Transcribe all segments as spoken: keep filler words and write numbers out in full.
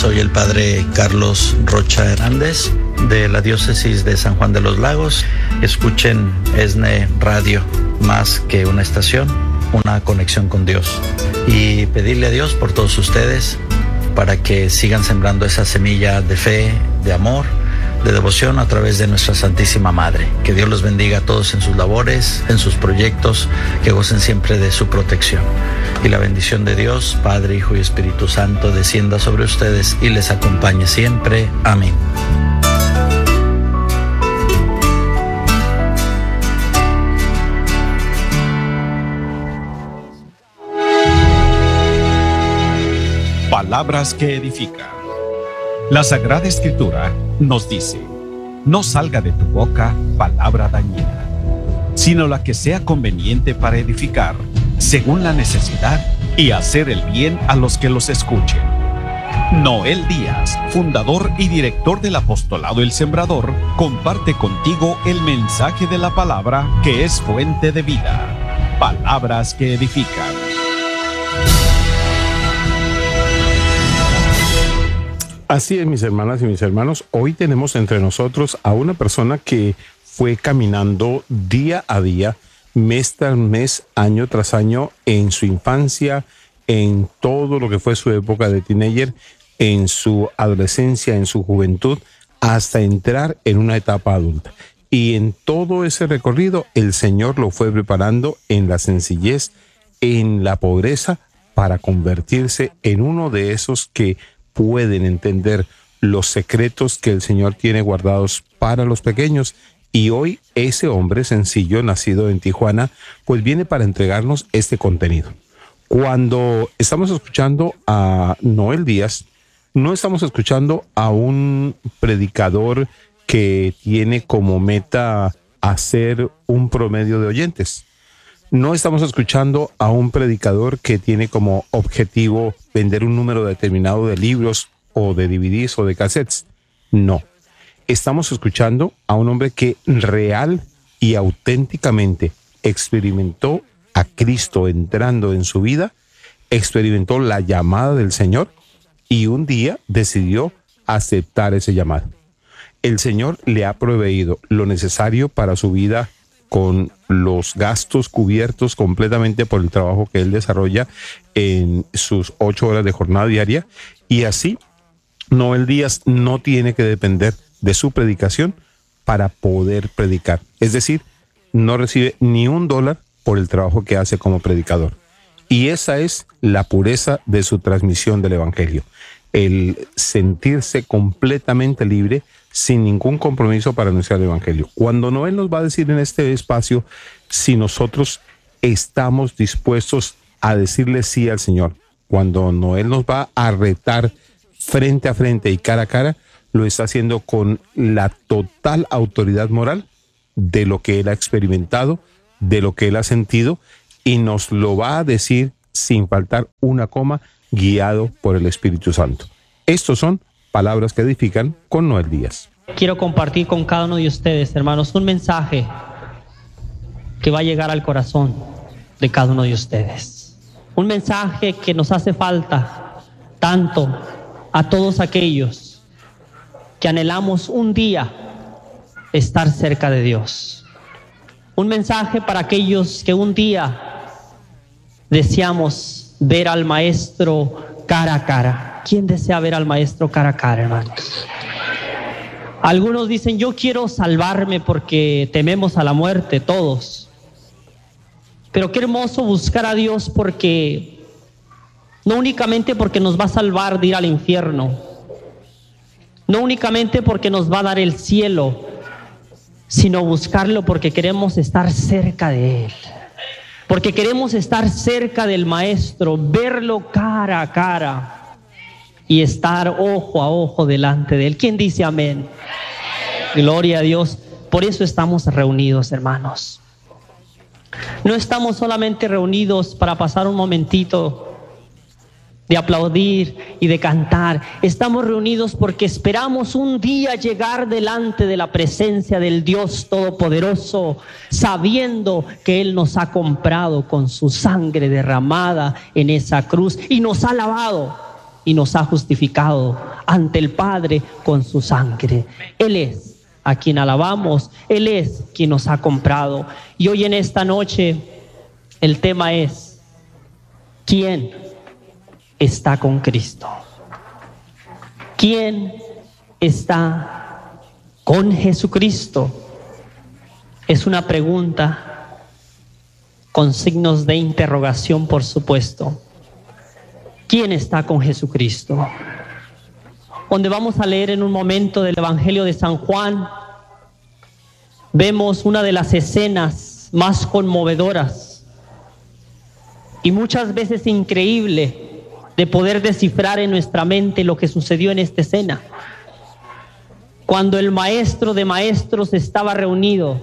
Soy el padre Carlos Rocha Hernández de la diócesis de San Juan de los Lagos. Escuchen ESNE Radio, más que una estación, una conexión con Dios. Y pedirle a Dios por todos ustedes para que sigan sembrando esa semilla de fe, de amor, de devoción a través de nuestra Santísima Madre. Que Dios los bendiga a todos en sus labores, en sus proyectos, que gocen siempre de su protección. Y la bendición de Dios, Padre, Hijo y Espíritu Santo, descienda sobre ustedes y les acompañe siempre. Amén. Palabras que edifican. La Sagrada Escritura nos dice: no salga de tu boca palabra dañina, sino la que sea conveniente para edificar, según la necesidad, y hacer el bien a los que los escuchen. Noel Díaz, fundador y director del Apostolado El Sembrador, comparte contigo el mensaje de la palabra que es fuente de vida. Palabras que edifican. Así es, mis hermanas y mis hermanos, hoy tenemos entre nosotros a una persona que fue caminando día a día, mes tras mes, año tras año, en su infancia, en todo lo que fue su época de teenager, en su adolescencia, en su juventud, hasta entrar en una etapa adulta. Y en todo ese recorrido, el Señor lo fue preparando en la sencillez, en la pobreza, para convertirse en uno de esos que pueden entender los secretos que el Señor tiene guardados para los pequeños. Y hoy ese hombre sencillo, nacido en Tijuana, pues viene para entregarnos este contenido. Cuando estamos escuchando a Noel Díaz, no estamos escuchando a un predicador que tiene como meta hacer un promedio de oyentes. No estamos escuchando a un predicador que tiene como objetivo vender un número determinado de libros o de D V Ds o de cassettes. No. Estamos escuchando a un hombre que real y auténticamente experimentó a Cristo entrando en su vida, experimentó la llamada del Señor y un día decidió aceptar ese llamado. El Señor le ha proveído lo necesario para su vida, con los gastos cubiertos completamente por el trabajo que él desarrolla en sus ocho horas de jornada diaria, y así Noel Díaz no tiene que depender de su predicación para poder predicar. Es decir, no recibe ni un dólar por el trabajo que hace como predicador. Y esa es la pureza de su transmisión del Evangelio. El sentirse completamente libre, sin ningún compromiso para anunciar el Evangelio. Cuando Noel nos va a decir en este espacio si nosotros estamos dispuestos a decirle sí al Señor, cuando Noel nos va a retar frente a frente y cara a cara, lo está haciendo con la total autoridad moral de lo que él ha experimentado, de lo que él ha sentido, y nos lo va a decir sin faltar una coma, guiado por el Espíritu Santo. Estos son Palabras que Edifican con Noel Díaz. Quiero compartir con cada uno de ustedes, hermanos, un mensaje que va a llegar al corazón de cada uno de ustedes. Un mensaje que nos hace falta tanto a todos aquellos que anhelamos un día estar cerca de Dios. Un mensaje para aquellos que un día deseamos ver al Maestro cara a cara. ¿Quién desea ver al Maestro cara a cara, hermanos? Algunos dicen, yo quiero salvarme porque tememos a la muerte, todos. Pero qué hermoso buscar a Dios, porque no únicamente porque nos va a salvar de ir al infierno, no únicamente porque nos va a dar el cielo, sino buscarlo porque queremos estar cerca de Él, porque queremos estar cerca del Maestro, verlo cara a cara y estar ojo a ojo delante de Él. ¿Quién dice amén? Gloria a Dios. Por eso estamos reunidos, hermanos. No estamos solamente reunidos para pasar un momentito de aplaudir y de cantar. Estamos reunidos porque esperamos un día llegar delante de la presencia del Dios Todopoderoso, sabiendo que Él nos ha comprado con su sangre derramada en esa cruz y nos ha lavado y nos ha justificado ante el Padre con su sangre. Él es a quien alabamos, Él es quien nos ha comprado. Y hoy en esta noche el tema es: ¿quién está con Cristo? ¿Quién está con Jesucristo? Es una pregunta con signos de interrogación, por supuesto. ¿Quién está con Jesucristo? Donde vamos a leer en un momento del Evangelio de San Juan, vemos una de las escenas más conmovedoras y muchas veces increíble de poder descifrar en nuestra mente lo que sucedió en esta escena. Cuando el maestro de maestros estaba reunido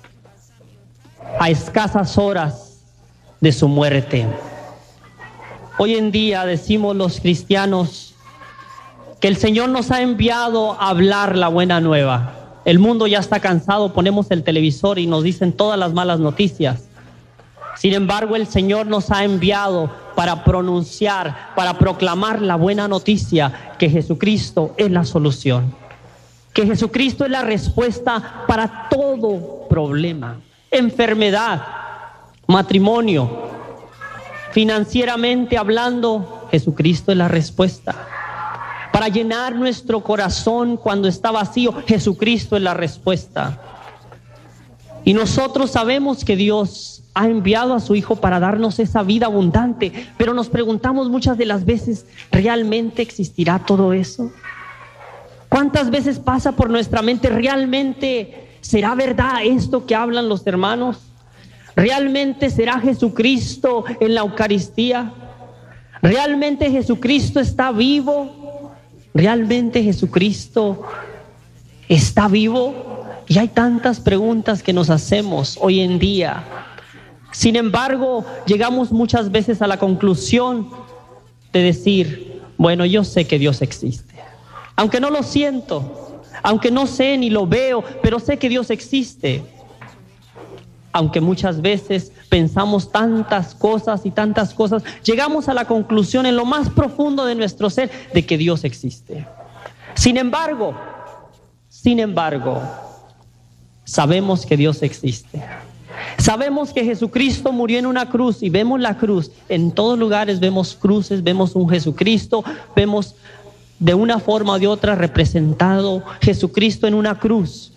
a escasas horas de su muerte. Hoy en día decimos los cristianos que el Señor nos ha enviado a hablar la buena nueva. El mundo ya está cansado, ponemos el televisor y nos dicen todas las malas noticias. Sin embargo, el Señor nos ha enviado para pronunciar, para proclamar la buena noticia, que Jesucristo es la solución, que Jesucristo es la respuesta para todo problema, enfermedad, matrimonio, financieramente hablando. Jesucristo es la respuesta. Para llenar nuestro corazón cuando está vacío, Jesucristo es la respuesta. Y nosotros sabemos que Dios ha enviado a su Hijo para darnos esa vida abundante, pero nos preguntamos muchas de las veces, ¿realmente existirá todo eso? ¿Cuántas veces pasa por nuestra mente, realmente será verdad esto que hablan los hermanos? ¿Realmente será Jesucristo en la Eucaristía? ¿Realmente Jesucristo está vivo? ¿Realmente Jesucristo está vivo? Y hay tantas preguntas que nos hacemos hoy en día. Sin embargo, llegamos muchas veces a la conclusión de decir, bueno, yo sé que Dios existe. Aunque no lo siento, aunque no sé ni lo veo, pero sé que Dios existe. Aunque muchas veces pensamos tantas cosas y tantas cosas, llegamos a la conclusión en lo más profundo de nuestro ser de que Dios existe. Sin embargo, sin embargo, sabemos que Dios existe. Sabemos que Jesucristo murió en una cruz y vemos la cruz. En todos lugares vemos cruces, vemos un Jesucristo, vemos de una forma o de otra representado Jesucristo en una cruz.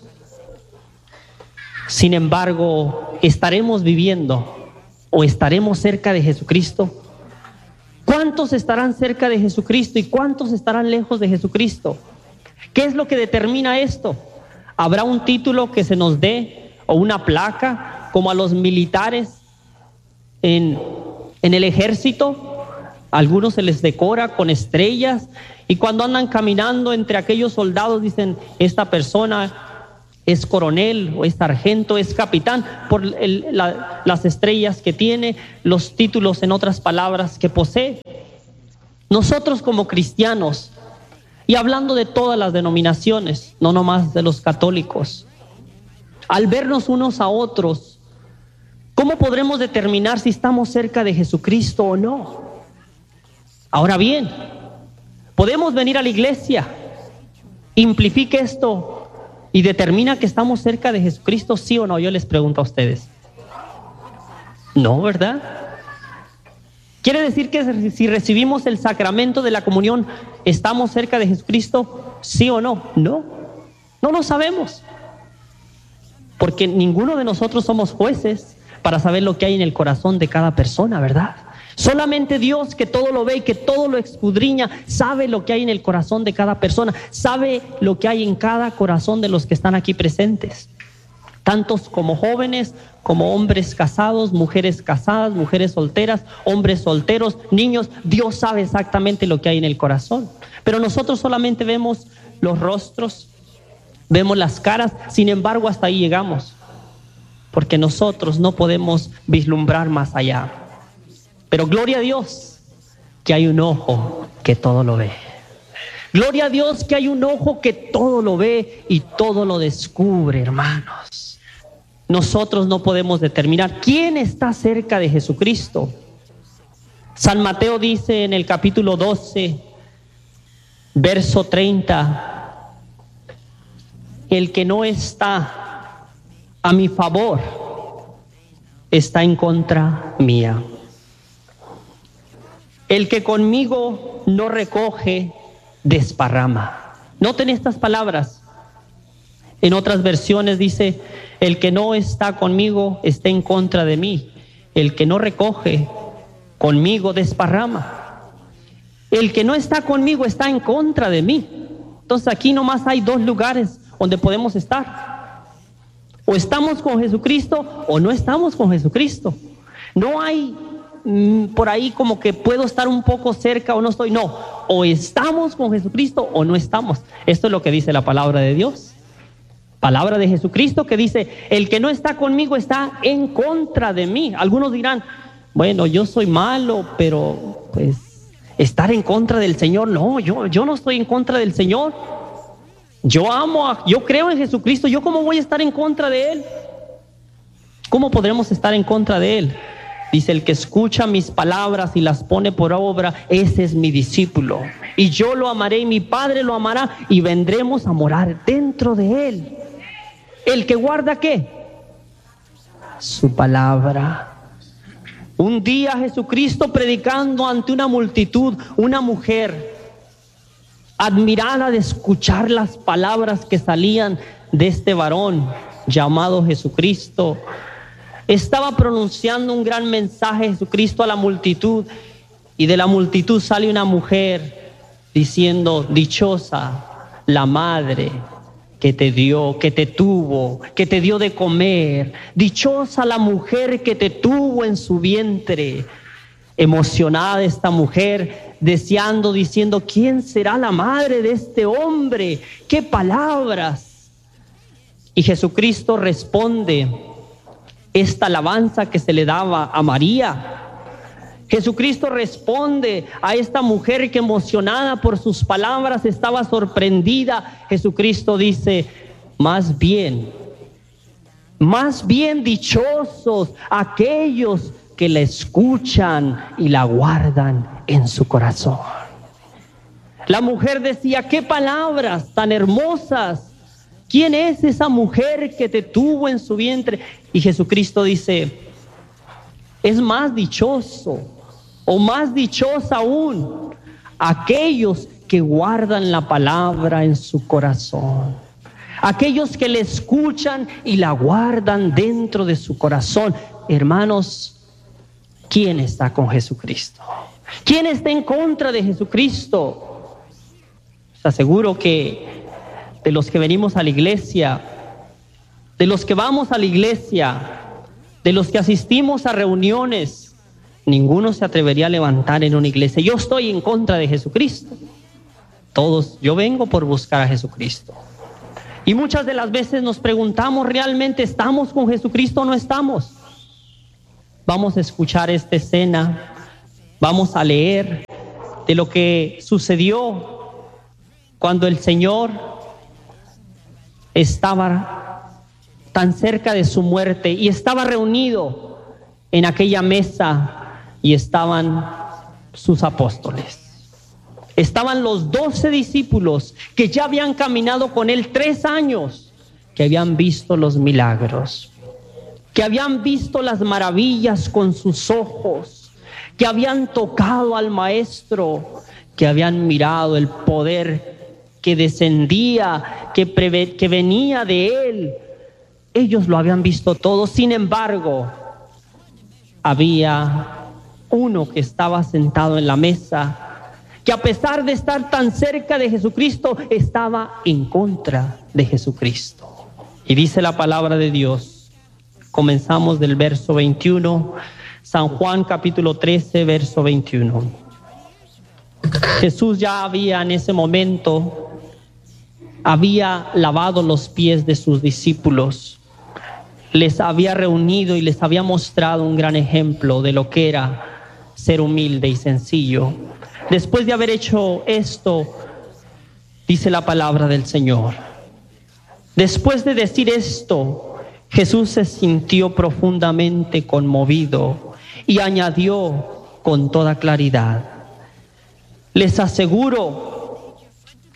Sin embargo, ¿estaremos viviendo o estaremos cerca de Jesucristo? ¿Cuántos estarán cerca de Jesucristo y cuántos estarán lejos de Jesucristo? ¿Qué es lo que determina esto? ¿Habrá un título que se nos dé o una placa como a los militares en, en el ejército? Algunos se les decora con estrellas y cuando andan caminando entre aquellos soldados dicen, esta persona es coronel o es sargento, es capitán, por el, la, las estrellas que tiene, los títulos, en otras palabras, que posee. Nosotros como cristianos, y hablando de todas las denominaciones, no nomás de los católicos, al vernos unos a otros, ¿cómo podremos determinar si estamos cerca de Jesucristo o no? Ahora bien, podemos venir a la iglesia, implique esto y determina que estamos cerca de Jesucristo, ¿sí o no? Yo les pregunto a ustedes. No, ¿verdad? ¿Quiere decir que si recibimos el sacramento de la comunión, estamos cerca de Jesucristo, sí o no? No, no lo sabemos. Porque ninguno de nosotros somos jueces para saber lo que hay en el corazón de cada persona, ¿verdad? Solamente Dios, que todo lo ve y que todo lo escudriña, sabe lo que hay en el corazón de cada persona, sabe lo que hay en cada corazón de los que están aquí presentes, tantos como jóvenes, como hombres casados, mujeres casadas, mujeres solteras, hombres solteros, niños. Dios sabe exactamente lo que hay en el corazón, pero nosotros solamente vemos los rostros, vemos las caras. Sin embargo, hasta ahí llegamos, porque nosotros no podemos vislumbrar más allá. Pero gloria a Dios que hay un ojo que todo lo ve. Gloria a Dios que hay un ojo que todo lo ve y todo lo descubre, hermanos. Nosotros no podemos determinar quién está cerca de Jesucristo. San Mateo dice en el capítulo doce, verso treinta, el que no está a mi favor está en contra mía. El que conmigo no recoge, desparrama. Noten estas palabras. En otras versiones dice, el que no está conmigo está en contra de mí. El que no recoge, conmigo desparrama. El que no está conmigo está en contra de mí. Entonces aquí nomás hay dos lugares donde podemos estar. O estamos con Jesucristo o no estamos con Jesucristo. No hay mmm, por ahí como que puedo estar un poco cerca o no estoy. No, o estamos con Jesucristo o no estamos. Esto es lo que dice la palabra de Dios. Palabra de Jesucristo que dice, el que no está conmigo está en contra de mí. Algunos dirán, bueno, yo soy malo, pero pues estar en contra del Señor, no, yo, yo no estoy en contra del Señor. Yo amo, a, yo creo en Jesucristo, ¿yo cómo voy a estar en contra de Él? ¿Cómo podremos estar en contra de Él? Dice, el que escucha mis palabras y las pone por obra, ese es mi discípulo. Y yo lo amaré y mi Padre lo amará y vendremos a morar dentro de Él. El que guarda ¿qué? Su palabra. Un día Jesucristo predicando ante una multitud, una mujer admirada de escuchar las palabras que salían de este varón llamado Jesucristo, estaba pronunciando un gran mensaje Jesucristo a la multitud, y de la multitud sale una mujer diciendo, dichosa la madre que te dio, que te tuvo, que te dio de comer. Dichosa la mujer que te tuvo en su vientre. Emocionada esta mujer, deseando, diciendo, ¿quién será la madre de este hombre? ¡Qué palabras! Y Jesucristo responde esta alabanza que se le daba a María. Jesucristo responde a esta mujer que emocionada por sus palabras estaba sorprendida. Jesucristo dice, más bien, más bien dichosos aquellos que la escuchan y la guardan en su corazón. La mujer decía, qué palabras tan hermosas. ¿Quién es esa mujer que te tuvo en su vientre? Y Jesucristo dice, es más dichoso o más dichosa aún aquellos que guardan la palabra en su corazón, aquellos que le escuchan y la guardan dentro de su corazón. Hermanos, ¿quién está con Jesucristo? ¿Quién está en contra de Jesucristo? Os aseguro que de los que venimos a la iglesia, de los que vamos a la iglesia, de los que asistimos a reuniones, ninguno se atrevería a levantar en una iglesia, yo estoy en contra de Jesucristo. Todos, yo vengo por buscar a Jesucristo. Y muchas de las veces nos preguntamos, ¿realmente estamos con Jesucristo o no estamos? Vamos a escuchar esta escena, vamos a leer de lo que sucedió cuando el Señor estaba tan cerca de su muerte y estaba reunido en aquella mesa y estaban sus apóstoles. Estaban los doce discípulos que ya habían caminado con él tres años, que habían visto los milagros, que habían visto las maravillas con sus ojos, que habían tocado al Maestro, que habían mirado el poder que descendía, que, preve, que venía de él. Ellos lo habían visto todo. Sin embargo, había uno que estaba sentado en la mesa, que a pesar de estar tan cerca de Jesucristo, estaba en contra de Jesucristo. Y dice la palabra de Dios, comenzamos del verso veintiuno, San Juan capítulo trece, verso veintiuno. Jesús ya había en ese momento, había lavado los pies de sus discípulos, les había reunido y les había mostrado un gran ejemplo de lo que era ser humilde y sencillo. Después de haber hecho esto, dice la palabra del Señor, después de decir esto, Jesús se sintió profundamente conmovido y añadió con toda claridad, les aseguro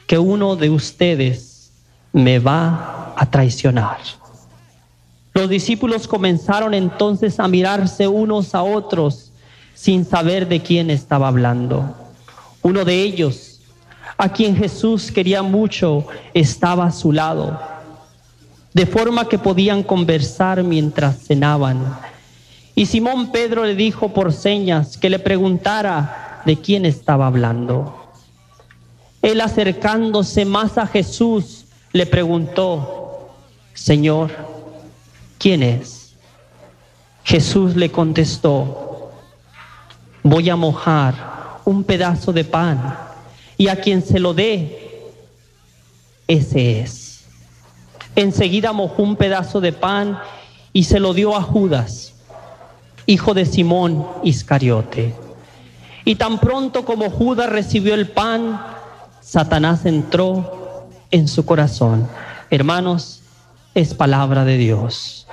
que uno de ustedes me va a traicionar. Los discípulos comenzaron entonces a mirarse unos a otros sin saber de quién estaba hablando. Uno de ellos, a quien Jesús quería mucho, estaba a su lado, de forma que podían conversar mientras cenaban. Y Simón Pedro le dijo por señas que le preguntara de quién estaba hablando. Él, acercándose más a Jesús, le preguntó: Señor, ¿quién es? Jesús le contestó: voy a mojar un pedazo de pan, y a quien se lo dé, ese es. Enseguida mojó un pedazo de pan y se lo dio a Judas, hijo de Simón Iscariote. Y tan pronto como Judas recibió el pan, Satanás entró en su corazón. Hermanos, es palabra de Dios.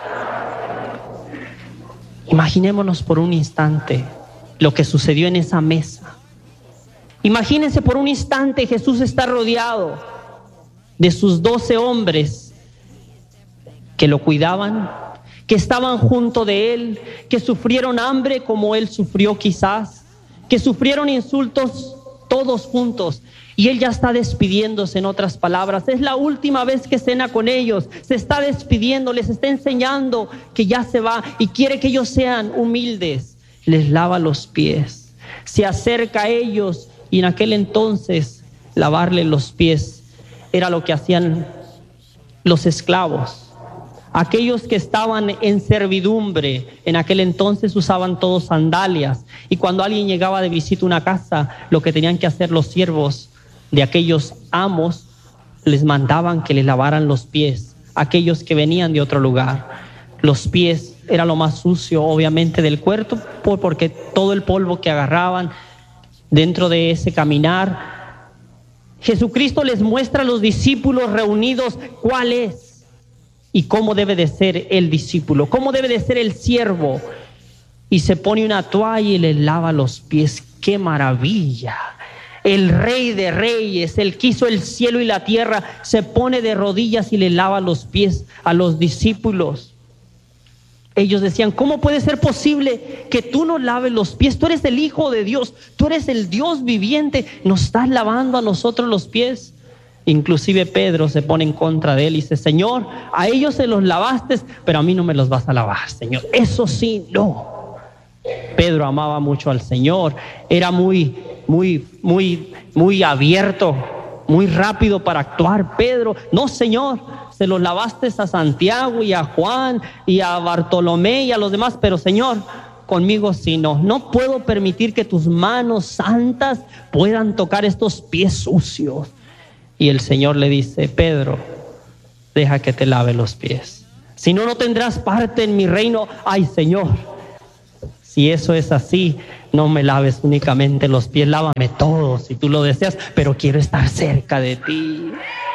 Imaginémonos por un instante lo que sucedió en esa mesa. Imagínense por un instante, Jesús está rodeado de sus doce hombres que lo cuidaban, que estaban junto de él, que sufrieron hambre como él sufrió quizás, que sufrieron insultos todos juntos. Y él ya está despidiéndose, en otras palabras. Es la última vez que cena con ellos. Se está despidiendo, les está enseñando que ya se va y quiere que ellos sean humildes. Les lava los pies. Se acerca a ellos y en aquel entonces lavarle los pies era lo que hacían los esclavos. Aquellos que estaban en servidumbre, en aquel entonces usaban todos sandalias. Y cuando alguien llegaba de visita a una casa, lo que tenían que hacer los siervos de aquellos amos, les mandaban que les lavaran los pies. Aquellos que venían de otro lugar, los pies era lo más sucio obviamente del cuerpo, porque todo el polvo que agarraban dentro de ese caminar. Jesucristo les muestra a los discípulos reunidos cuál es y cómo debe de ser el discípulo, cómo debe de ser el siervo. Y se pone una toalla y les lava los pies. ¡Qué maravilla! El Rey de Reyes, el que hizo el cielo y la tierra, se pone de rodillas y le lava los pies a los discípulos. Ellos decían: ¿cómo puede ser posible que tú nos laves los pies? Tú eres el Hijo de Dios, tú eres el Dios viviente, ¿nos estás lavando a nosotros los pies? Inclusive Pedro se pone en contra de él y dice: Señor, a ellos se los lavaste, pero a mí no me los vas a lavar, Señor. Eso sí, no. Pedro amaba mucho al Señor, era muy, muy, muy, muy abierto, muy rápido para actuar. Pedro: no, Señor, se los lavaste a Santiago y a Juan y a Bartolomé y a los demás, pero Señor, conmigo sí, no. No puedo permitir que tus manos santas puedan tocar estos pies sucios. Y el Señor le dice: Pedro, deja que te lave los pies. Si no, no tendrás parte en mi reino. Ay, Señor, si eso es así, no me laves únicamente los pies, lávame todos si tú lo deseas, pero quiero estar cerca de ti.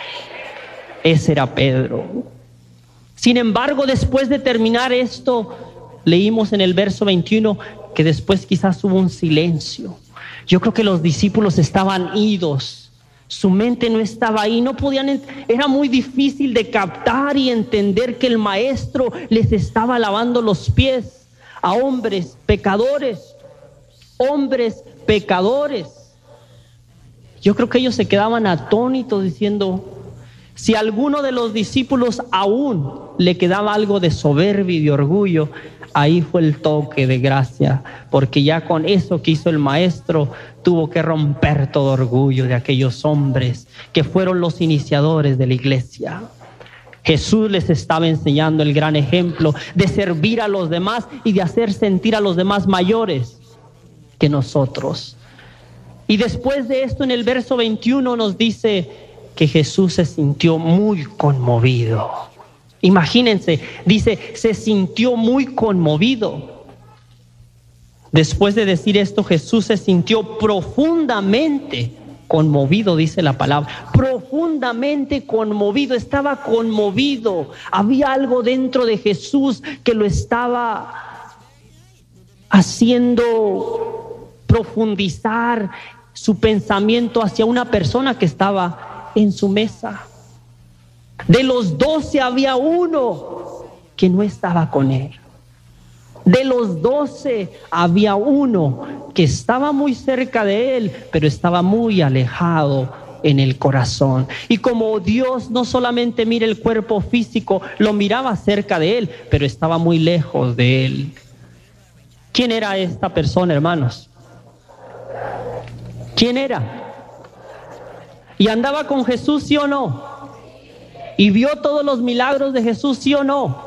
Ese era Pedro. Sin embargo, después de terminar esto, leímos en el verso veintiuno que después quizás hubo un silencio. Yo creo que los discípulos estaban idos. Su mente no estaba ahí, no podían, era muy difícil de captar y entender que el maestro les estaba lavando los pies a hombres pecadores, hombres pecadores. Yo creo que ellos se quedaban atónitos diciendo: si a alguno de los discípulos aún le quedaba algo de soberbia y de orgullo, ahí fue el toque de gracia, porque ya con eso que hizo el maestro, tuvo que romper todo orgullo de aquellos hombres que fueron los iniciadores de la iglesia. Jesús les estaba enseñando el gran ejemplo de servir a los demás y de hacer sentir a los demás mayores que nosotros. Y después de esto, en el verso veintiuno nos dice que Jesús se sintió muy conmovido. Imagínense, dice, se sintió muy conmovido. Después de decir esto, Jesús se sintió profundamente conmovido, dice la palabra. Profundamente conmovido, estaba conmovido. Había algo dentro de Jesús que lo estaba haciendo profundizar su pensamiento hacia una persona que estaba en su mesa. De los doce había uno que no estaba con él. De los doce había uno que estaba muy cerca de él, pero estaba muy alejado en el corazón. Y como Dios no solamente mira el cuerpo físico, lo miraba cerca de él, pero estaba muy lejos de él. ¿Quién era esta persona, hermanos? ¿Quién era? ¿Y andaba con Jesús, sí o no? ¿Y vio todos los milagros de Jesús, sí o no?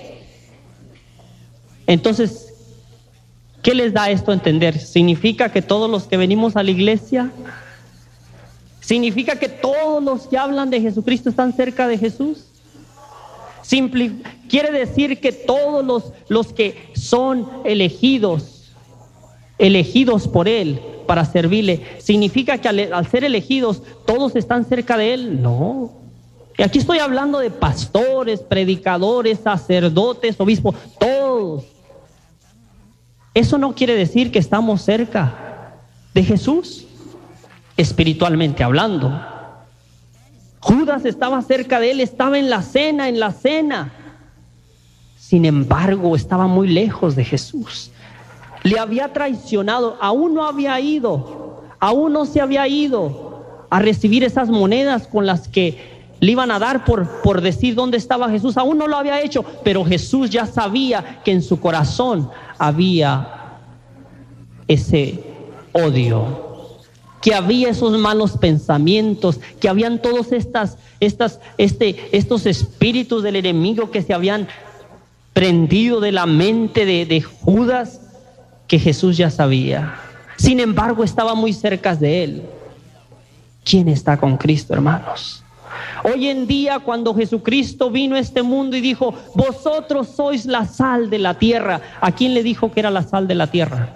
Entonces, ¿qué les da esto a entender? ¿Significa que todos los que venimos a la iglesia, significa que todos los que hablan de Jesucristo están cerca de Jesús? Simple, quiere decir que todos los, los que son elegidos, elegidos por Él para servirle, ¿significa que al, al ser elegidos todos están cerca de Él? No. Y aquí estoy hablando de pastores, predicadores, sacerdotes, obispos, todos. Eso no quiere decir que estamos cerca de Jesús, espiritualmente hablando. Judas estaba cerca de él, estaba en la cena, en la cena. Sin embargo, estaba muy lejos de Jesús. Le había traicionado, aún no había ido, aún no se había ido a recibir esas monedas con las que le iban a dar por, por decir dónde estaba Jesús. Aún no lo había hecho, pero Jesús ya sabía que en su corazón había ese odio, que había esos malos pensamientos, que habían todos estas, estas, este, estos espíritus del enemigo que se habían prendido de la mente de, de Judas, que Jesús ya sabía. Sin embargo, estaba muy cerca de él. ¿Quién está con Cristo, hermanos? Hoy en día, cuando Jesucristo vino a este mundo y dijo, vosotros sois la sal de la tierra, ¿a quién le dijo que era la sal de la tierra?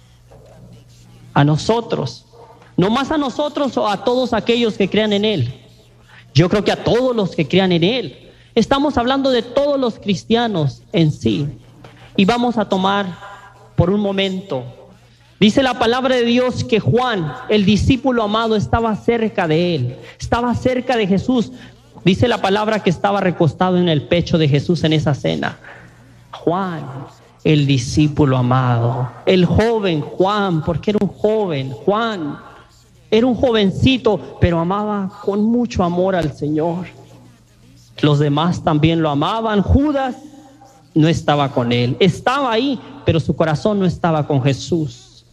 A nosotros. No más a nosotros o a todos aquellos que crean en Él. Yo creo que a todos los que crean en Él. Estamos hablando de todos los cristianos en sí. Y vamos a tomar por un momento. Dice la palabra de Dios que Juan, el discípulo amado, estaba cerca de Él. Estaba cerca de Jesús. Dice la palabra que estaba recostado en el pecho de Jesús en esa cena. Juan, el discípulo amado. El joven Juan, porque era un joven. Juan era un jovencito, pero amaba con mucho amor al Señor. Los demás también lo amaban. Judas no estaba con él. Estaba ahí, pero su corazón no estaba con Jesús.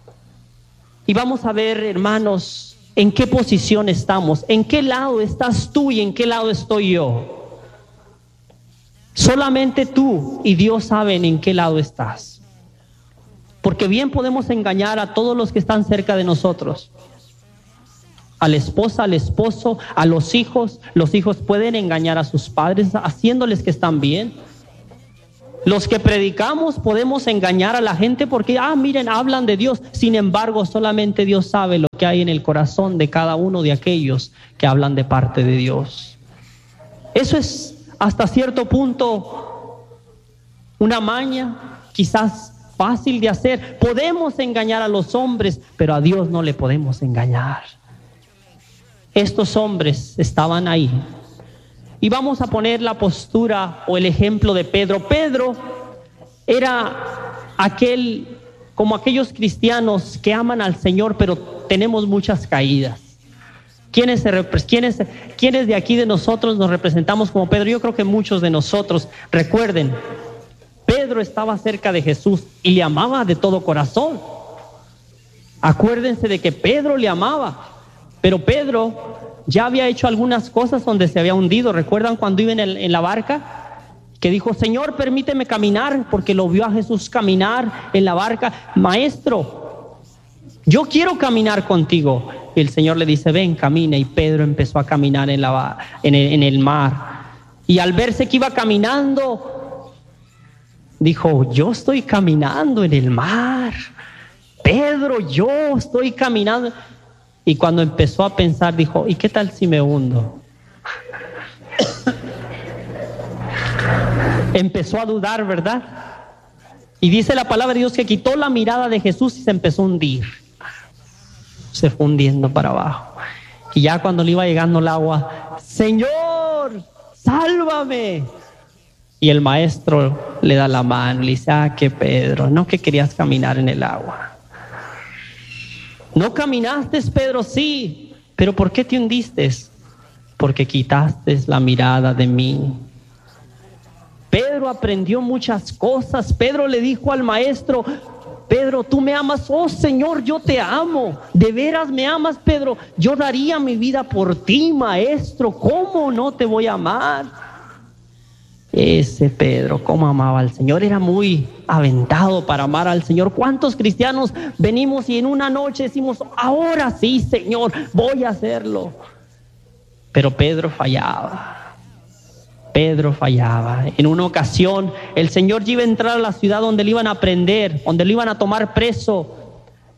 Y vamos a ver, hermanos, en qué posición estamos, en qué lado estás tú y en qué lado estoy yo. Solamente tú y Dios saben en qué lado estás. Porque bien podemos engañar a todos los que están cerca de nosotros. A la esposa, al esposo, a los hijos. Los hijos pueden engañar a sus padres haciéndoles que están bien. Los que predicamos podemos engañar a la gente porque, ah, miren, hablan de Dios. Sin embargo, solamente Dios sabe lo que hay en el corazón de cada uno de aquellos que hablan de parte de Dios. Eso es hasta cierto punto una maña, quizás fácil de hacer. Podemos engañar a los hombres, pero a Dios no le podemos engañar. Estos hombres estaban ahí. Y vamos a poner la postura o el ejemplo de Pedro. Pedro era aquel, como aquellos cristianos que aman al Señor, pero tenemos muchas caídas. ¿Quiénes, se, quiénes, ¿Quiénes de aquí de nosotros nos representamos como Pedro? Yo creo que muchos de nosotros. Recuerden, Pedro estaba cerca de Jesús y le amaba de todo corazón. Acuérdense de que Pedro le amaba, pero Pedro ya había hecho algunas cosas donde se había hundido. ¿Recuerdan cuando iba en, el, en la barca? Que dijo, Señor, permíteme caminar, porque lo vio a Jesús caminar en la barca. Maestro, yo quiero caminar contigo. Y el Señor le dice, ven, camina. Y Pedro empezó a caminar en, la, en, el, en el mar. Y al verse que iba caminando, dijo, yo estoy caminando en el mar. Pedro, yo estoy caminando. Y cuando empezó a pensar, dijo, ¿y qué tal si me hundo? Empezó a dudar, ¿verdad? Y dice la palabra de Dios que quitó la mirada de Jesús y se empezó a hundir. Se fue hundiendo para abajo. Y ya cuando le iba llegando el agua, Señor, sálvame. Y el maestro le da la mano, le dice, ah, que Pedro, no que querías caminar en el agua. No caminaste, Pedro, sí, pero ¿por qué te hundiste? Porque quitaste la mirada de mí. Pedro aprendió muchas cosas. Pedro le dijo al maestro, Pedro, tú me amas. Oh Señor, yo te amo. ¿De veras me amas, Pedro? Yo daría mi vida por ti, maestro. ¿Cómo no te voy a amar? Ese Pedro, cómo amaba al Señor. Era muy aventado para amar al Señor. ¿Cuántos cristianos venimos y en una noche decimos, ahora sí, Señor, voy a hacerlo? Pero Pedro fallaba. Pedro fallaba. En una ocasión, el Señor iba a entrar a la ciudad donde le iban a prender, donde le iban a tomar preso.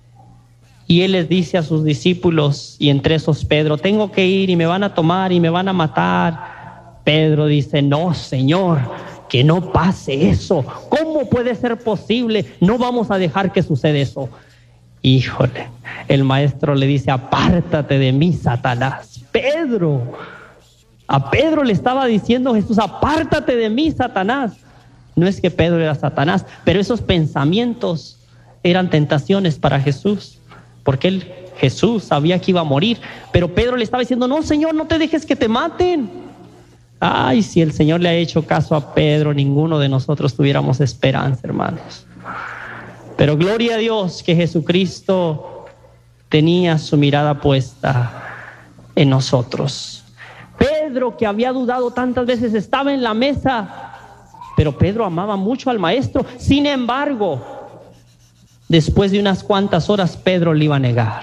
Y Él les dice a sus discípulos, y entre esos Pedro, tengo que ir y me van a tomar y me van a matar. Pedro dice, no, Señor, que no pase eso. ¿Cómo puede ser posible? No vamos a dejar que suceda eso. Híjole, el maestro le dice, apártate de mí, Satanás. Pedro, a Pedro le estaba diciendo Jesús, apártate de mí, Satanás. No es que Pedro era Satanás, pero esos pensamientos eran tentaciones para Jesús, porque él, Jesús, sabía que iba a morir, pero Pedro le estaba diciendo, no, Señor, no te dejes que te maten. Ay, si el Señor le ha hecho caso a Pedro, ninguno de nosotros tuviéramos esperanza, hermanos. Pero gloria a Dios que Jesucristo tenía su mirada puesta en nosotros. Pedro, que había dudado tantas veces, estaba en la mesa, pero Pedro amaba mucho al maestro. Sin embargo, después de unas cuantas horas, Pedro le iba a negar.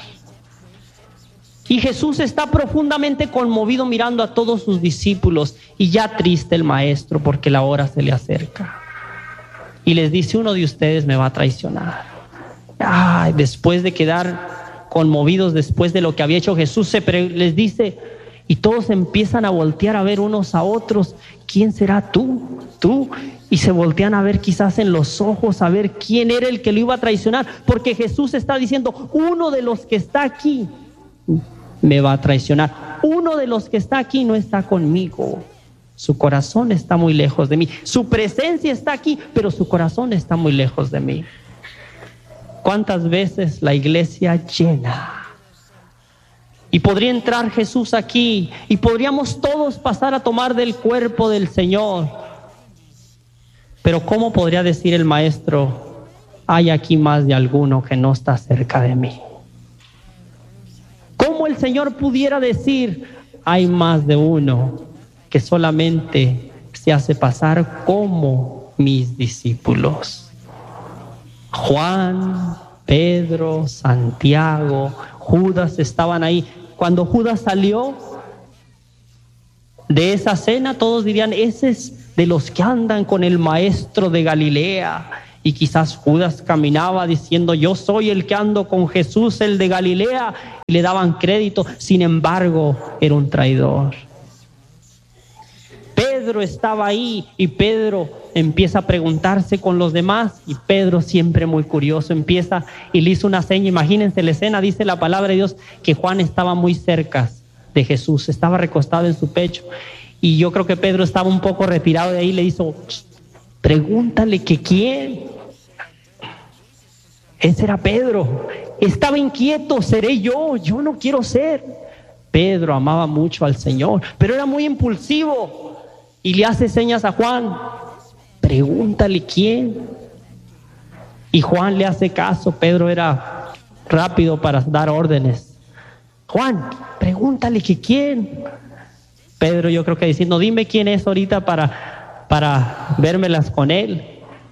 Y Jesús está profundamente conmovido mirando a todos sus discípulos, y ya triste el maestro porque la hora se le acerca. Y les dice, uno de ustedes me va a traicionar. Ay, después de quedar conmovidos, después de lo que había hecho Jesús, se pre- les dice, y todos empiezan a voltear a ver unos a otros, ¿quién será tú? Tú. Y se voltean a ver quizás en los ojos, a ver quién era el que lo iba a traicionar, porque Jesús está diciendo, uno de los que está aquí me va a traicionar. Uno de los que está aquí no está conmigo. Su corazón está muy lejos de mí. Su presencia está aquí, pero su corazón está muy lejos de mí. ¿Cuántas veces la iglesia llena? Y podría entrar Jesús aquí y podríamos todos pasar a tomar del cuerpo del Señor. Pero ¿cómo podría decir el maestro, hay aquí más de alguno que no está cerca de mí? ¿Cómo el Señor pudiera decir, hay más de uno que solamente se hace pasar como mis discípulos? Juan, Pedro, Santiago, Judas estaban ahí. Cuando Judas salió de esa cena, todos dirían, ese es de los que andan con el maestro de Galilea. Y quizás Judas caminaba diciendo, yo soy el que ando con Jesús, el de Galilea, y le daban crédito. Sin embargo, era un traidor. Pedro estaba ahí y Pedro empieza a preguntarse con los demás, y Pedro, siempre muy curioso, empieza y le hizo una seña. Imagínense la escena, dice la palabra de Dios que Juan estaba muy cerca de Jesús, estaba recostado en su pecho, y yo creo que Pedro estaba un poco retirado de ahí. Le hizo, pregúntale que quién. Ese era Pedro, estaba inquieto, seré yo, yo no quiero ser. Pedro amaba mucho al Señor, pero era muy impulsivo, y le hace señas a Juan, pregúntale quién. Y Juan le hace caso. Pedro era rápido para dar órdenes. Juan, pregúntale que quién. Pedro, yo creo que diciendo, dime quién es ahorita para, para vérmelas con él.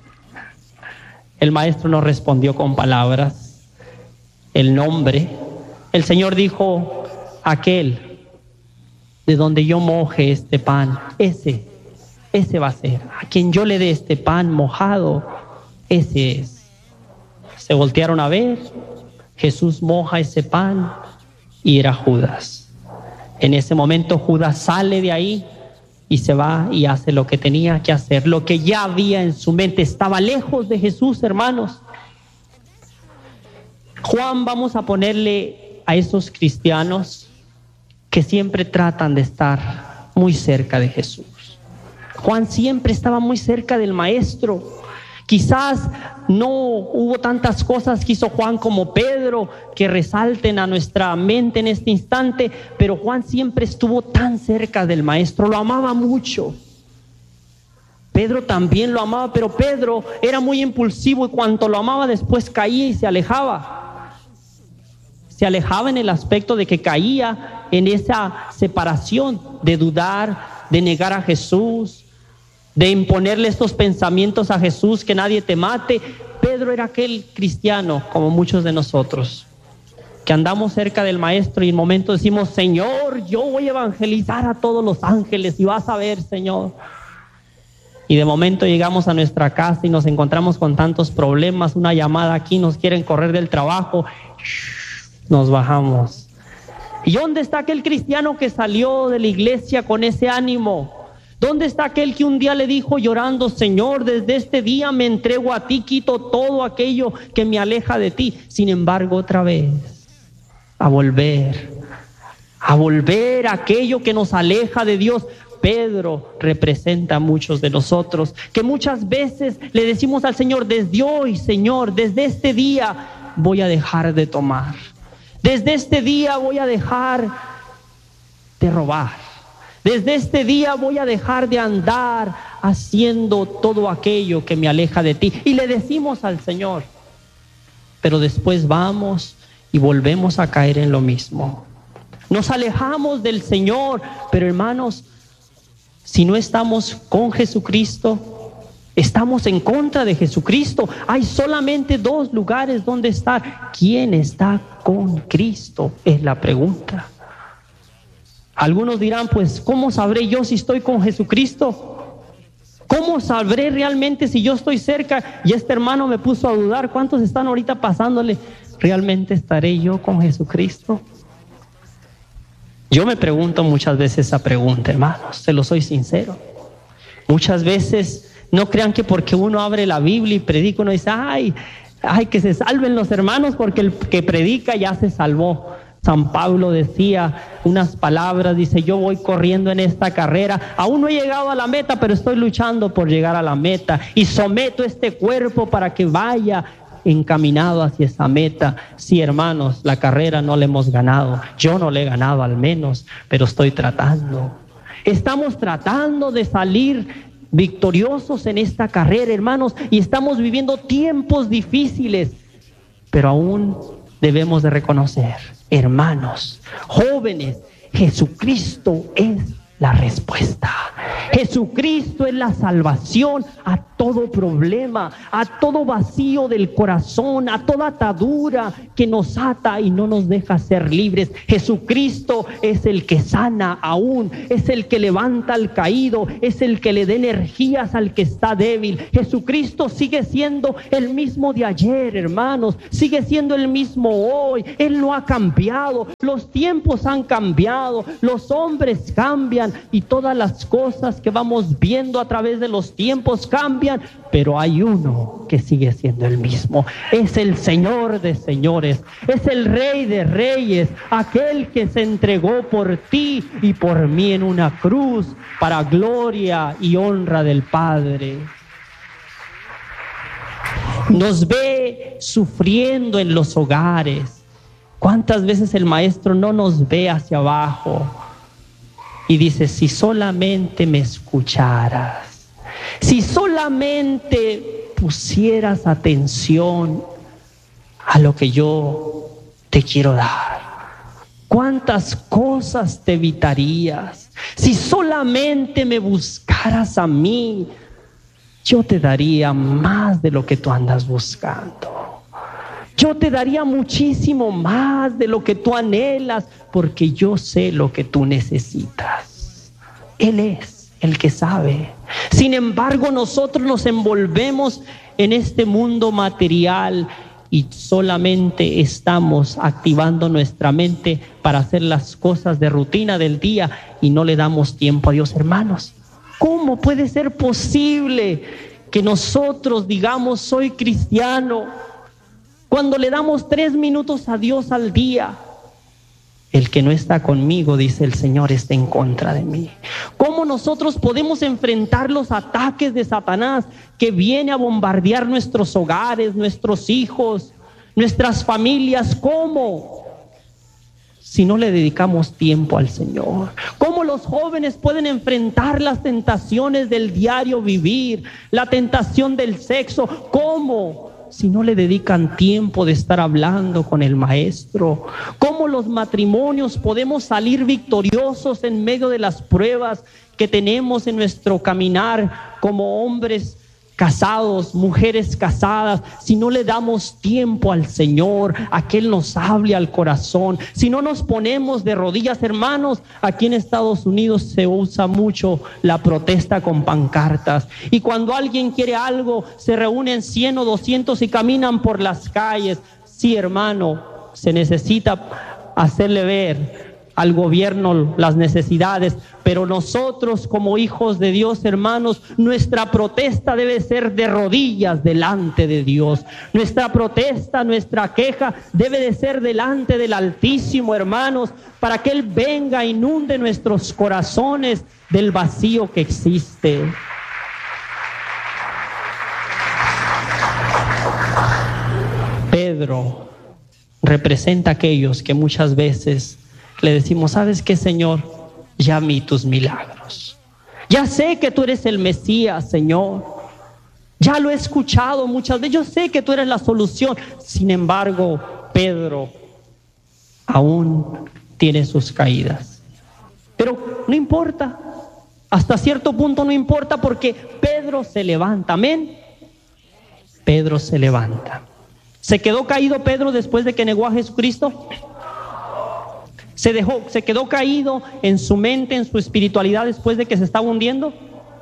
El maestro no respondió con palabras el nombre. El Señor dijo, aquel de donde yo moje este pan, ese, ese va a ser. A quien yo le dé este pan mojado, ese es. Se voltearon a ver, Jesús moja ese pan y era Judas. En ese momento Judas sale de ahí y se va y hace lo que tenía que hacer, lo que ya había en su mente. Estaba lejos de Jesús, hermanos. Juan, vamos a ponerle a esos cristianos que siempre tratan de estar muy cerca de Jesús. Juan siempre estaba muy cerca del Maestro. Quizás no hubo tantas cosas que hizo Juan como Pedro que resalten a nuestra mente en este instante, pero Juan siempre estuvo tan cerca del Maestro, lo amaba mucho. Pedro también lo amaba, pero Pedro era muy impulsivo y cuanto lo amaba después caía y se alejaba. Se alejaba en el aspecto de que caía en esa separación de dudar, de negar a Jesús, de imponerle estos pensamientos a Jesús, que nadie te mate. Pedro era aquel cristiano, como muchos de nosotros, que andamos cerca del Maestro y en momentos decimos: Señor, yo voy a evangelizar a todos los ángeles y vas a ver, Señor. Y de momento llegamos a nuestra casa y nos encontramos con tantos problemas, una llamada aquí, nos quieren correr del trabajo, nos bajamos. ¿Y dónde está aquel cristiano que salió de la iglesia con ese ánimo? ¿Dónde está aquel que un día le dijo llorando: Señor, desde este día me entrego a ti, quito todo aquello que me aleja de ti? Sin embargo, otra vez, a volver, a volver a aquello que nos aleja de Dios. Pedro representa a muchos de nosotros, que muchas veces le decimos al Señor: desde hoy, Señor, desde este día voy a dejar de tomar. Desde este día voy a dejar de robar. Desde este día voy a dejar de andar haciendo todo aquello que me aleja de ti. Y le decimos al Señor, pero después vamos y volvemos a caer en lo mismo. Nos alejamos del Señor, pero hermanos, si no estamos con Jesucristo, estamos en contra de Jesucristo. Hay solamente dos lugares donde estar. ¿Quién está con Cristo? Es la pregunta. Algunos dirán: pues, ¿cómo sabré yo si estoy con Jesucristo? ¿Cómo sabré realmente si yo estoy cerca? Y este hermano me puso a dudar. ¿Cuántos están ahorita pasándole? ¿Realmente estaré yo con Jesucristo? Yo me pregunto muchas veces esa pregunta, hermanos, se lo soy sincero. Muchas veces, no crean que porque uno abre la Biblia y predica, uno dice: ay, ay, que se salven los hermanos porque el que predica ya se salvó. San Pablo decía unas palabras, dice: yo voy corriendo en esta carrera, aún no he llegado a la meta, pero estoy luchando por llegar a la meta y someto este cuerpo para que vaya encaminado hacia esa meta. Sí, hermanos, la carrera no la hemos ganado, yo no la he ganado al menos, pero estoy tratando. Estamos tratando de salir victoriosos en esta carrera, hermanos, y estamos viviendo tiempos difíciles, pero aún debemos de reconocer, hermanos, jóvenes, Jesucristo es la respuesta. Jesucristo es la salvación a todo problema, a todo vacío del corazón, a toda atadura que nos ata y no nos deja ser libres. Jesucristo es el que sana aún, es el que levanta al caído, es el que le da energías al que está débil. Jesucristo sigue siendo el mismo de ayer, hermanos, sigue siendo el mismo hoy. Él no ha cambiado, los tiempos han cambiado, los hombres cambian y todas las cosas que vamos viendo a través de los tiempos cambian, pero hay uno que sigue siendo el mismo. Es el Señor de señores, es el Rey de reyes, aquel que se entregó por ti y por mí en una cruz para gloria y honra del Padre. Nos ve sufriendo en los hogares. ¿Cuántas veces el Maestro no nos ve hacia abajo y dice: si solamente me escucharas, si solamente pusieras atención a lo que yo te quiero dar, cuántas cosas te evitarías? Si solamente me buscaras a mí, yo te daría más de lo que tú andas buscando. Yo te daría muchísimo más de lo que tú anhelas, porque yo sé lo que tú necesitas. Él es el que sabe. Sin embargo, nosotros nos envolvemos en este mundo material y solamente estamos activando nuestra mente para hacer las cosas de rutina del día y no le damos tiempo a Dios, hermanos. ¿Cómo puede ser posible que nosotros digamos: soy cristiano, cuando le damos tres minutos a Dios al día? El que no está conmigo, dice el Señor, está en contra de mí. ¿Cómo nosotros podemos enfrentar los ataques de Satanás que viene a bombardear nuestros hogares, nuestros hijos, nuestras familias? ¿Cómo? Si no le dedicamos tiempo al Señor. ¿Cómo los jóvenes pueden enfrentar las tentaciones del diario vivir, la tentación del sexo? ¿Cómo? Si no le dedican tiempo de estar hablando con el Maestro. ¿Cómo los matrimonios podemos salir victoriosos en medio de las pruebas que tenemos en nuestro caminar como hombres casados, mujeres casadas, si no le damos tiempo al Señor, a que Él nos hable al corazón, si no nos ponemos de rodillas? Hermanos, aquí en Estados Unidos se usa mucho la protesta con pancartas, y cuando alguien quiere algo, se reúnen cien o doscientos y caminan por las calles. Sí, hermano, se necesita hacerle ver al gobierno las necesidades, pero nosotros como hijos de Dios, hermanos, nuestra protesta debe ser de rodillas delante de Dios. Nuestra protesta, nuestra queja debe de ser delante del Altísimo, hermanos, para que Él venga, inunde nuestros corazones del vacío que existe. Pedro representa a aquellos que muchas veces le decimos: ¿sabes qué, Señor? Ya vi tus milagros. Ya sé que tú eres el Mesías, Señor. Ya lo he escuchado muchas veces. Yo sé que tú eres la solución. Sin embargo, Pedro aún tiene sus caídas. Pero no importa. Hasta cierto punto no importa, porque Pedro se levanta. Amén. Pedro se levanta. ¿Se quedó caído Pedro después de que negó a Jesucristo? ¿Se dejó, se quedó caído en su mente, en su espiritualidad después de que se estaba hundiendo?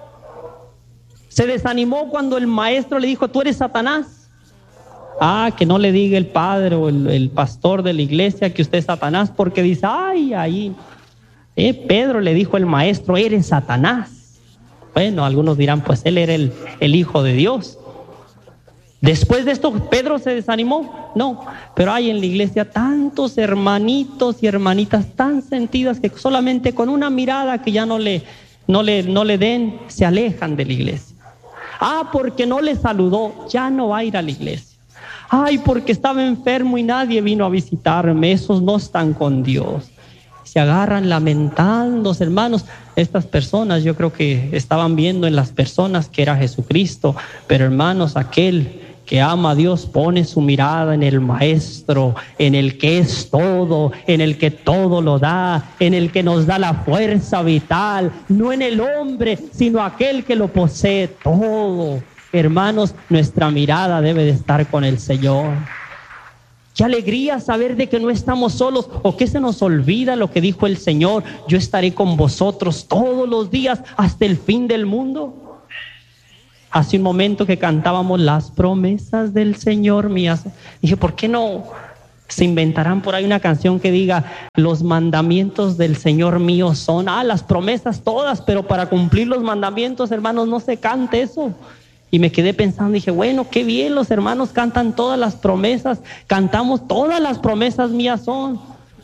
¿Se desanimó cuando el maestro le dijo: tú eres Satanás? Ah, que no le diga el padre o el, el pastor de la iglesia que usted es Satanás, porque dice: ay, ahí, eh, Pedro le dijo el maestro: eres Satanás. Bueno, algunos dirán: pues él era el, el hijo de Dios. Después de esto, ¿Pedro se desanimó? No, pero hay en la iglesia tantos hermanitos y hermanitas tan sentidas que solamente con una mirada que ya no le, no le, no le den, se alejan de la iglesia. Ah, porque no le saludó, ya no va a ir a la iglesia. Ay, porque estaba enfermo y nadie vino a visitarme, esos no están con Dios. Se agarran lamentándose, hermanos. Estas personas, yo creo que estaban viendo en las personas que era Jesucristo, pero hermanos, aquel que ama a Dios pone su mirada en el Maestro, en el que es todo, en el que todo lo da, en el que nos da la fuerza vital, no en el hombre, sino aquel que lo posee todo. Hermanos, nuestra mirada debe de estar con el Señor. Qué alegría saber de que no estamos solos, o que se nos olvida lo que dijo el Señor: yo estaré con vosotros todos los días hasta el fin del mundo. Hace un momento que cantábamos las promesas del Señor mías, dije: ¿por qué no se inventarán por ahí una canción que diga: los mandamientos del Señor mío son? Ah, las promesas todas, pero para cumplir los mandamientos, hermanos, no se cante eso. Y me quedé pensando, dije: bueno, qué bien, los hermanos cantan todas las promesas, cantamos todas las promesas mías son.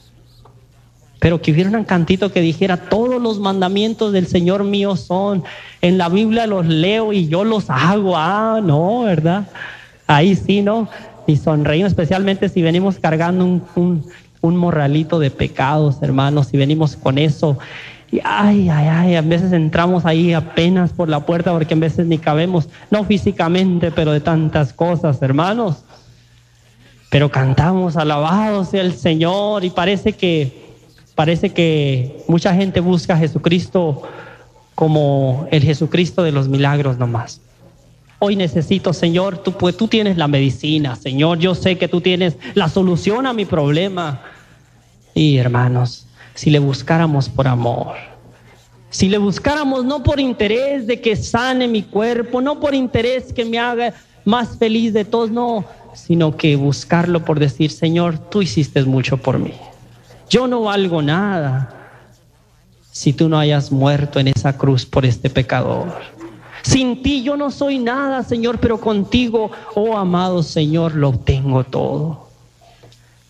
Pero que hubiera un cantito que dijera: todos los mandamientos del Señor mío son. En la Biblia los leo y yo los hago. Ah, no, ¿verdad? Ahí sí, ¿no? Y sonreímos, especialmente si venimos cargando un, un, un morralito de pecados, hermanos, si venimos con eso. Y ay, ay, ay, a veces entramos ahí apenas por la puerta, porque a veces ni cabemos, no físicamente, pero de tantas cosas, hermanos. Pero cantamos: alabado sea el Señor. Y parece que Parece que mucha gente busca a Jesucristo como el Jesucristo de los milagros nomás. Hoy necesito, Señor, tú, pues, tú tienes la medicina, Señor. Yo sé que tú tienes la solución a mi problema. Y hermanos, si le buscáramos por amor, si le buscáramos no por interés de que sane mi cuerpo, no por interés que me haga más feliz de todos, no, sino que buscarlo por decir: Señor, tú hiciste mucho por mí. Yo no valgo nada si tú no hayas muerto en esa cruz por este pecador. Sin ti yo no soy nada, Señor, pero contigo, oh amado Señor, lo tengo todo.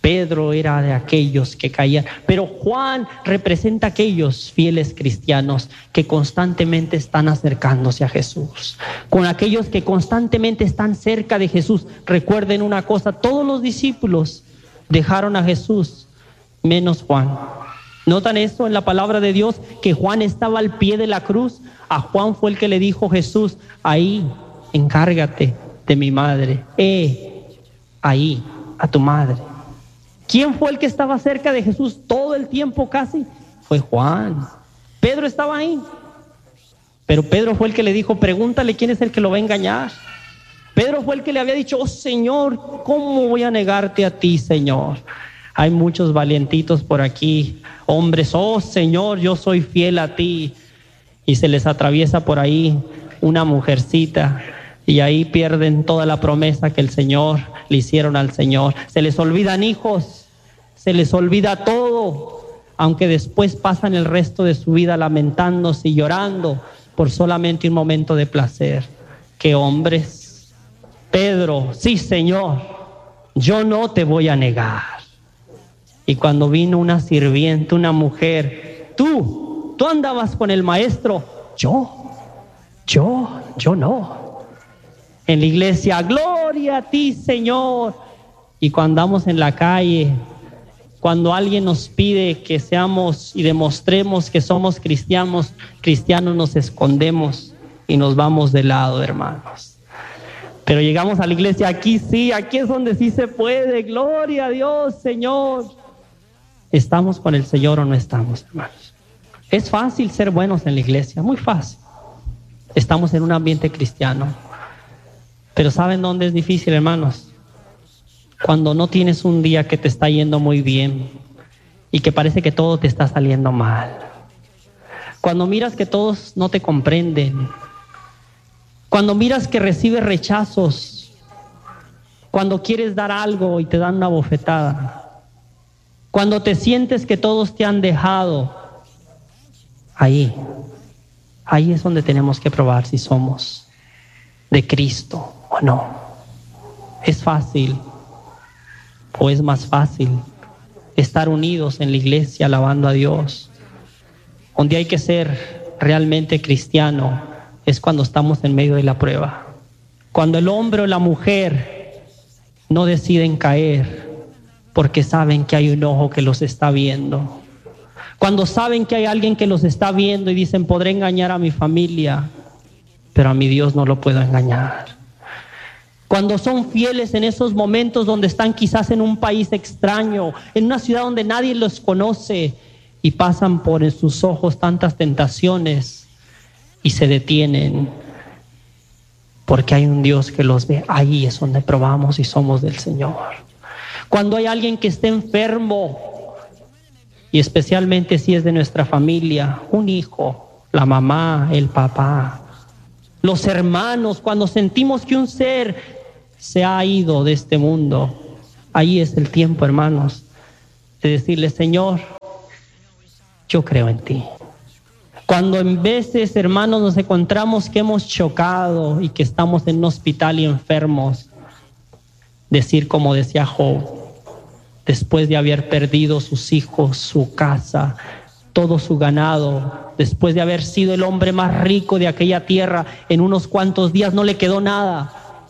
Pedro era de aquellos que caían, pero Juan representa a aquellos fieles cristianos que constantemente están acercándose a Jesús, con aquellos que constantemente están cerca de Jesús. Recuerden una cosa, todos los discípulos dejaron a Jesús, menos Juan. ¿Notan esto en la palabra de Dios? Que Juan estaba al pie de la cruz. A Juan fue el que le dijo Jesús: ahí, encárgate de mi madre. Eh, ahí, a tu madre. ¿Quién fue el que estaba cerca de Jesús todo el tiempo casi? Fue Juan. Pedro estaba ahí, pero Pedro fue el que le dijo: pregúntale quién es el que lo va a engañar. Pedro fue el que le había dicho: oh Señor, ¿cómo voy a negarte a ti, Señor? Hay muchos valientitos por aquí, hombres: oh Señor, yo soy fiel a ti. Y se les atraviesa por ahí una mujercita, y ahí pierden toda la promesa que el Señor le hicieron al Señor. Se les olvidan hijos, se les olvida todo, aunque después pasan el resto de su vida lamentándose y llorando por solamente un momento de placer. ¡Qué hombres! Pedro: sí, Señor, yo no te voy a negar. Y cuando vino una sirviente, una mujer: tú, tú andabas con el maestro. Yo, yo, yo no. En la iglesia: gloria a ti, Señor. Y cuando andamos en la calle, cuando alguien nos pide que seamos y demostremos que somos cristianos, cristianos, nos escondemos y nos vamos de lado, hermanos. Pero llegamos a la iglesia: aquí sí, aquí es donde sí se puede. Gloria a Dios, Señor. ¿Estamos con el Señor o no estamos, hermanos? Es fácil ser buenos en la iglesia, muy fácil. Estamos en un ambiente cristiano. Pero ¿saben dónde es difícil, hermanos? Cuando no tienes un día que te está yendo muy bien y que parece que todo te está saliendo mal. Cuando miras que todos no te comprenden. Cuando miras que recibes rechazos. Cuando quieres dar algo y te dan una bofetada. Cuando te sientes que todos te han dejado. Ahí, ahí es donde tenemos que probar si somos de Cristo o no. ¿Es fácil o es más fácil estar unidos en la iglesia alabando a Dios? Donde hay que ser realmente cristiano es cuando estamos en medio de la prueba. Cuando el hombre o la mujer no deciden caer porque saben que hay un ojo que los está viendo. Cuando saben que hay alguien que los está viendo y dicen: podré engañar a mi familia, pero a mi Dios no lo puedo engañar. Cuando son fieles en esos momentos donde están quizás en un país extraño, en una ciudad donde nadie los conoce, y pasan por en sus ojos tantas tentaciones y se detienen porque hay un Dios que los ve. Ahí es donde probamos si somos del Señor. Cuando hay alguien que esté enfermo, y especialmente si es de nuestra familia, un hijo, la mamá, el papá, los hermanos, cuando sentimos que un ser se ha ido de este mundo, ahí es el tiempo, hermanos, de decirle: Señor, yo creo en ti. Cuando en veces, hermanos, nos encontramos que hemos chocado y que estamos en un hospital y enfermos, decir como decía Job, después de haber perdido sus hijos, su casa, todo su ganado, después de haber sido el hombre más rico de aquella tierra, en unos cuantos días no le quedó nada.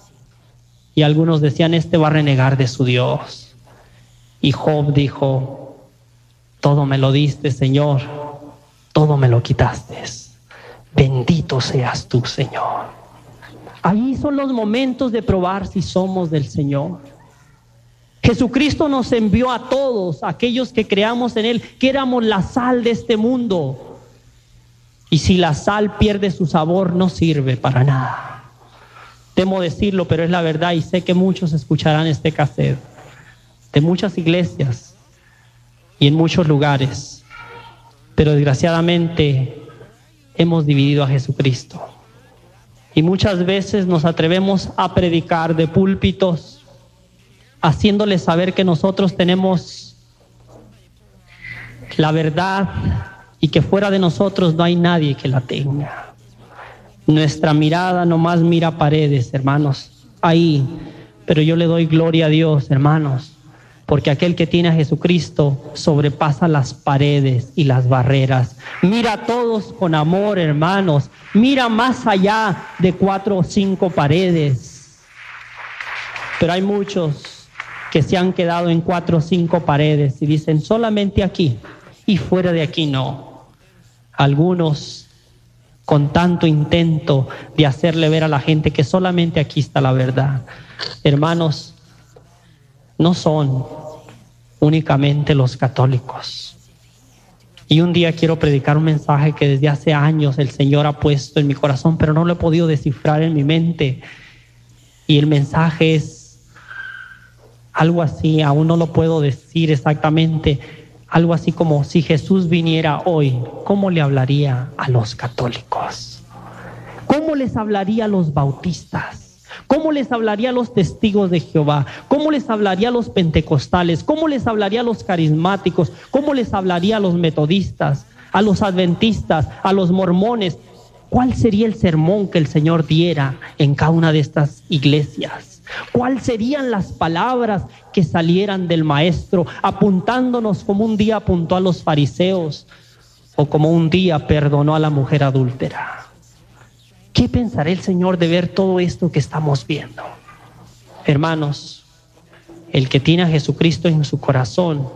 Y algunos decían: este va a renegar de su Dios. Y Job dijo: todo me lo diste, Señor, todo me lo quitaste. Bendito seas tú, Señor. Ahí son los momentos de probar si somos del Señor. Jesucristo nos envió a todos, aquellos que creamos en Él, que éramos la sal de este mundo. Y si la sal pierde su sabor, no sirve para nada. Temo decirlo, pero es la verdad, y sé que muchos escucharán este cassette de muchas iglesias y en muchos lugares. Pero desgraciadamente hemos dividido a Jesucristo. Y muchas veces nos atrevemos a predicar de púlpitos, haciéndoles saber que nosotros tenemos la verdad y que fuera de nosotros no hay nadie que la tenga. Nuestra mirada nomás mira paredes, hermanos, ahí. Pero yo le doy gloria a Dios, hermanos, porque aquel que tiene a Jesucristo sobrepasa las paredes y las barreras. Mira a todos con amor, hermanos. Mira más allá de cuatro o cinco paredes. Pero hay muchos que se han quedado en cuatro o cinco paredes y dicen solamente aquí y fuera de aquí no. Algunos con tanto intento de hacerle ver a la gente que solamente aquí está la verdad. Hermanos, no son únicamente los católicos. Y un día quiero predicar un mensaje que desde hace años el Señor ha puesto en mi corazón, pero no lo he podido descifrar en mi mente. Y el mensaje es algo así, aún no lo puedo decir exactamente, algo así como: si Jesús viniera hoy, ¿cómo le hablaría a los católicos? ¿Cómo les hablaría a los bautistas? ¿Cómo les hablaría a los testigos de Jehová? ¿Cómo les hablaría a los pentecostales? ¿Cómo les hablaría a los carismáticos? ¿Cómo les hablaría a los metodistas, a los adventistas, a los mormones? ¿Cuál sería el sermón que el Señor diera en cada una de estas iglesias? ¿Cuáles serían las palabras que salieran del Maestro, apuntándonos como un día apuntó a los fariseos o como un día perdonó a la mujer adúltera? ¿Qué pensará el Señor de ver todo esto que estamos viendo? Hermanos, el que tiene a Jesucristo en su corazón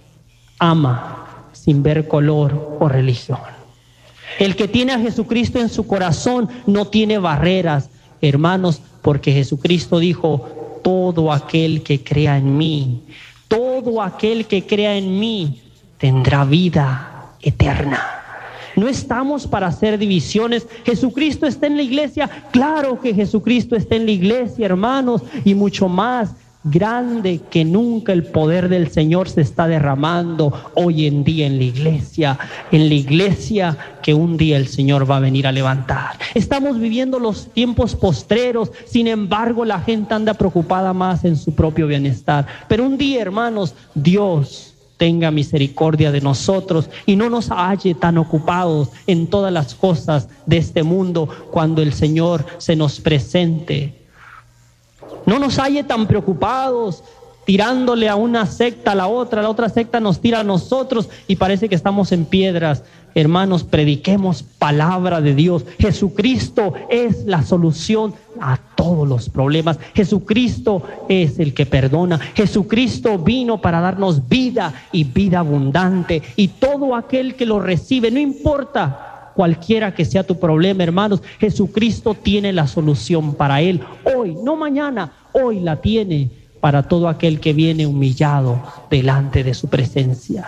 ama sin ver color o religión. El que tiene a Jesucristo en su corazón no tiene barreras, hermanos, porque Jesucristo dijo: todo aquel que crea en mí, todo aquel que crea en mí tendrá vida eterna. No estamos para hacer divisiones. Jesucristo está en la iglesia. Claro que Jesucristo está en la iglesia, hermanos, y mucho más grande que nunca el poder del Señor se está derramando hoy en día en la iglesia, en la iglesia que un día el Señor va a venir a levantar. Estamos viviendo los tiempos postreros, sin embargo la gente anda preocupada más en su propio bienestar. Pero un día, hermanos, Dios tenga misericordia de nosotros y no nos halle tan ocupados en todas las cosas de este mundo cuando el Señor se nos presente. No nos halle tan preocupados tirándole a una secta a la otra, la otra secta nos tira a nosotros y parece que estamos en piedras. Hermanos, prediquemos palabra de Dios. Jesucristo es la solución a todos los problemas. Jesucristo es el que perdona. Jesucristo vino para darnos vida y vida abundante. Y todo aquel que lo recibe, no importa cualquiera que sea tu problema, hermanos, Jesucristo tiene la solución para él. Hoy, no mañana, hoy la tiene para todo aquel que viene humillado delante de su presencia.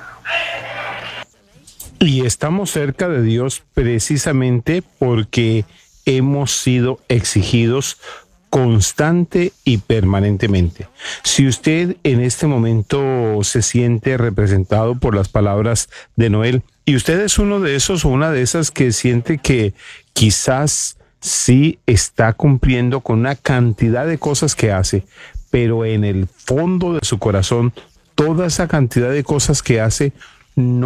Y estamos cerca de Dios precisamente porque hemos sido exigidos constante y permanentemente. Si usted en este momento se siente representado por las palabras de Noel, y usted es uno de esos o una de esas que siente que quizás sí está cumpliendo con una cantidad de cosas que hace, pero en el fondo de su corazón, toda esa cantidad de cosas que hace no